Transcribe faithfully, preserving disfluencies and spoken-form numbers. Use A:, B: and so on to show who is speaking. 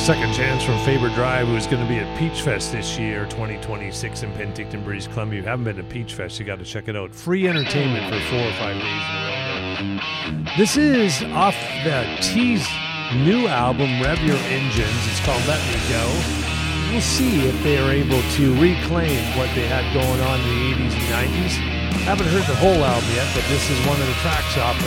A: Second Chance from Faber Drive, who's going to be at Peach Fest this year, twenty twenty-six in Penticton, British Columbia. If you haven't been to Peach Fest, you got to check it out. Free entertainment for four or five days in a row. This is off the T's new album, Rev Your Engines. It's called Let Me Go. We'll see if they are able to reclaim what they had going on in the eighties and nineties. Haven't heard the whole album yet, but this is one of the tracks off